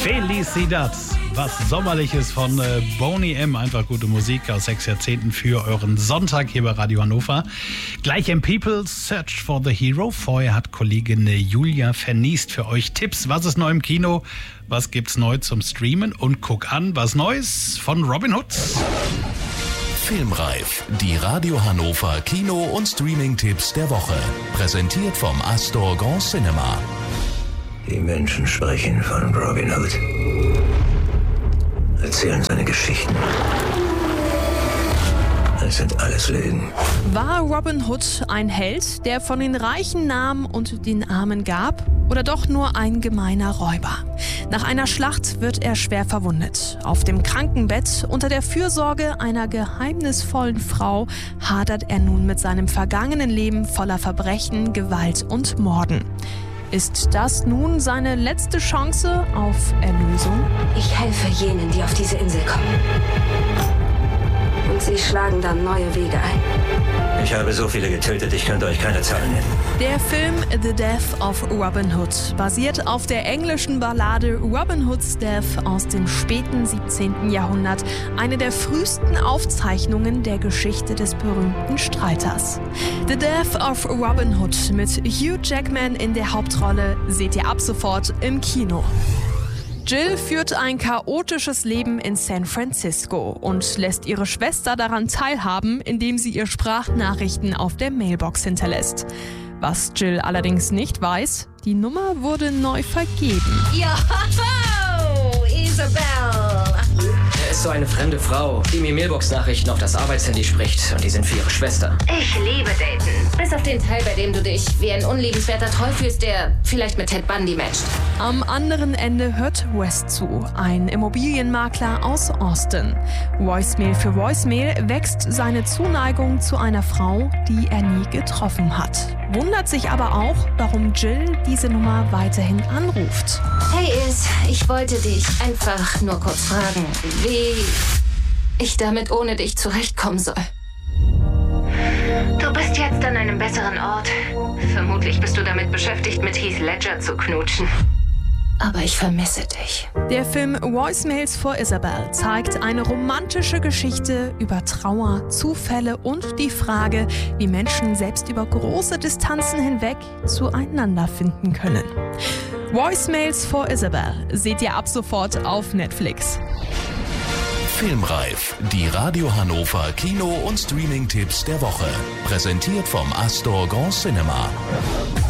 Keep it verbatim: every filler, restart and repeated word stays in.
Felicidad, was Sommerliches von äh, Boney M. Einfach gute Musik aus sechs Jahrzehnten für euren Sonntag hier bei Radio Hannover. Gleich im People Search for the Hero. Vorher hat Kollegin Julia Verniest für euch Tipps. Was ist neu im Kino? Was gibt's neu zum Streamen? Und guck an, was Neues von Robin Hood. Filmreif, die Radio Hannover Kino- und Streaming-Tipps der Woche. Präsentiert vom Astor Grand Cinema. Die Menschen sprechen von Robin Hood, erzählen seine Geschichten. Es sind alles Lügen. War Robin Hood ein Held, der von den Reichen nahm und den Armen gab? Oder doch nur ein gemeiner Räuber? Nach einer Schlacht wird er schwer verwundet. Auf dem Krankenbett unter der Fürsorge einer geheimnisvollen Frau hadert er nun mit seinem vergangenen Leben voller Verbrechen, Gewalt und Morden. Ist das nun seine letzte Chance auf Erlösung? Ich helfe jenen, die auf diese Insel kommen. Und sie schlagen dann neue Wege ein. Ich habe so viele getötet, ich könnte euch keine Zahlen nennen. Der Film The Death of Robin Hood basiert auf der englischen Ballade Robin Hood's Death aus dem späten siebzehnten Jahrhundert, eine der frühesten Aufzeichnungen der Geschichte des berühmten Streiters. The Death of Robin Hood mit Hugh Jackman in der Hauptrolle seht ihr ab sofort im Kino. Jill führt ein chaotisches Leben in San Francisco und lässt ihre Schwester daran teilhaben, indem sie ihr Sprachnachrichten auf der Mailbox hinterlässt. Was Jill allerdings nicht weiß, die Nummer wurde neu vergeben. Joho, Isabel! Er ist so eine fremde Frau, die mir Mailbox-Nachrichten auf das Arbeitshandy spricht, und die sind für ihre Schwester. Ich liebe Daten. Bis auf den Teil, bei dem du dich wie ein unliebenswerter Troll fühlst, der vielleicht mit Ted Bundy matcht. Am anderen Ende hört Wes zu, ein Immobilienmakler aus Austin. Voicemail für Voicemail wächst seine Zuneigung zu einer Frau, die er nie getroffen hat. Wundert sich aber auch, warum Jill diese Nummer weiterhin anruft. Hey Is, ich wollte dich einfach nur kurz fragen, wie ich damit ohne dich zurechtkommen soll. Du bist jetzt an einem besseren Ort. Vermutlich bist du damit beschäftigt, mit Heath Ledger zu knutschen. Aber ich vermisse dich. Der Film Voicemails for Isabel zeigt eine romantische Geschichte über Trauer, Zufälle und die Frage, wie Menschen selbst über große Distanzen hinweg zueinander finden können. Voicemails for Isabel seht ihr ab sofort auf Netflix. Filmreif, die Radio Hannover Kino- und Streaming-Tipps der Woche. Präsentiert vom Astor Grand Cinema.